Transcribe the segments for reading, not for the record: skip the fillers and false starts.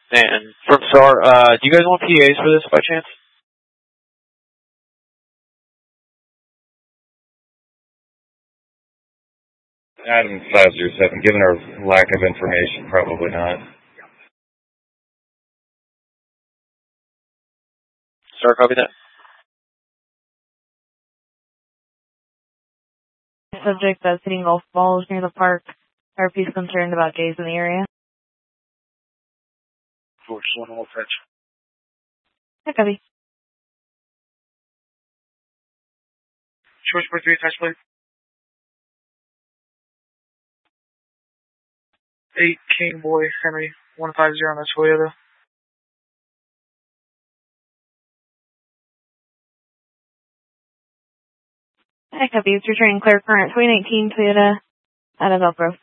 And from SAR, do you guys want PAs for this by chance? Adam 507, given our lack of information, probably not. SAR, copy that. Subject that's hitting golf balls near the park. RP is concerned about gays in the area. Force 1, all fetch. Hi, copy. Choice 3, attach plate. 8 King Boy Henry 150 on that Toyota. Hi, copy. It's returning clear current 2019 Toyota out of Velcro.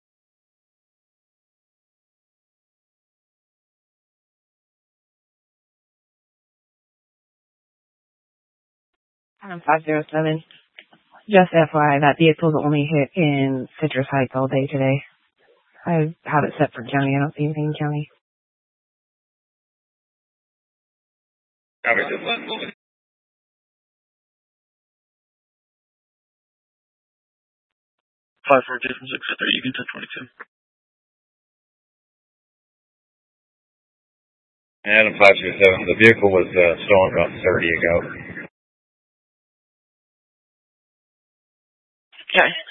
I'm 507. Just FYI, that vehicle's only hit in Citrus Heights all day today. I have it set for county. I don't see anything in county. Copy. 5-4 difference, etc. You can touch 22. Adam 527, the vehicle was stolen about 30 ago. Okay.